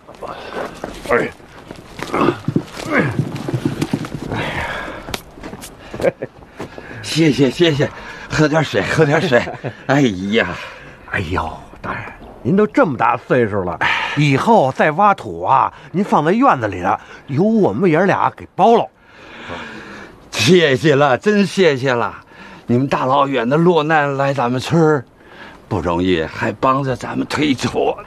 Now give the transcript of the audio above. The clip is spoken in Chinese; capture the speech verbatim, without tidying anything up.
哎， 哎呀，谢谢谢谢，喝点水喝点水。哎呀， 哎呦，大人，您都这么大岁数了，以后再挖土啊，您放在院子里了，由我们爷俩给包了。 谢谢了，真谢谢了！你们大老远的落难来咱们村儿，不容易，还帮着咱们推土。